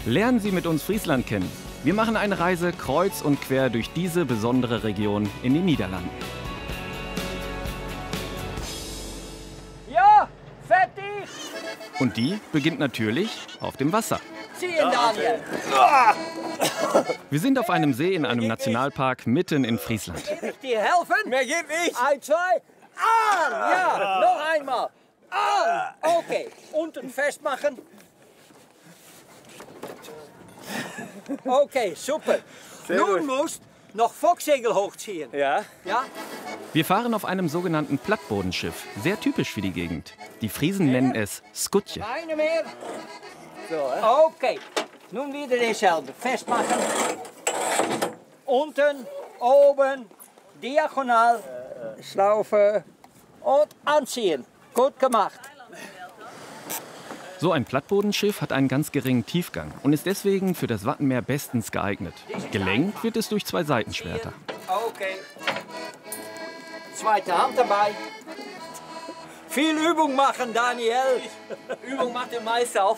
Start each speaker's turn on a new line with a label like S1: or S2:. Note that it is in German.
S1: Lernen Sie mit uns Friesland kennen. Wir machen eine Reise kreuz und quer durch diese besondere Region in den Niederlanden.
S2: Ja, fertig!
S1: Und die beginnt natürlich auf dem Wasser.
S2: Ziehen, Daniel!
S1: Wir sind auf einem See in einem Nationalpark mitten in Friesland.
S2: Kann ich dir helfen?
S3: Mehr geht nicht.
S2: 1, 2, an! Ja, noch einmal. An! Okay, unten festmachen. Okay, super. Nun musst noch Focksegel hochziehen.
S3: Ja.
S2: Ja?
S1: Wir fahren auf einem sogenannten Plattbodenschiff, sehr typisch für die Gegend. Die Friesen nennen es Skutje.
S2: Keine mehr.
S3: So, hè?
S2: Okay, nun wieder dasselbe. Festmachen. Unten, oben, diagonal, schlaufen und anziehen. Gut gemacht.
S1: So ein Plattbodenschiff hat einen ganz geringen Tiefgang und ist deswegen für das Wattenmeer bestens geeignet. Gelenkt wird es durch 2 Seitenschwerter.
S2: Okay. Zweite Hand dabei. Viel Übung machen, Daniel.
S3: Übung macht den Meister. Auch